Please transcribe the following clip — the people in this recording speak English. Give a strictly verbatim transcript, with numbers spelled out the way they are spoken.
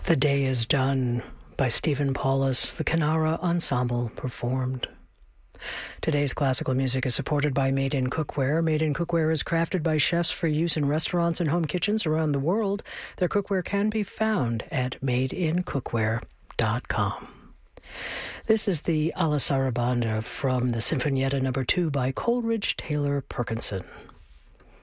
The Day is Done by Stephen Paulus, the Kanara Ensemble performed. Today's classical music is supported by Made in Cookware. Made in Cookware is crafted by chefs for use in restaurants and home kitchens around the world. Their cookware can be found at made in cookware dot com. This is the Alla Sarabanda from the Sinfonietta number two by Coleridge Taylor Perkinson.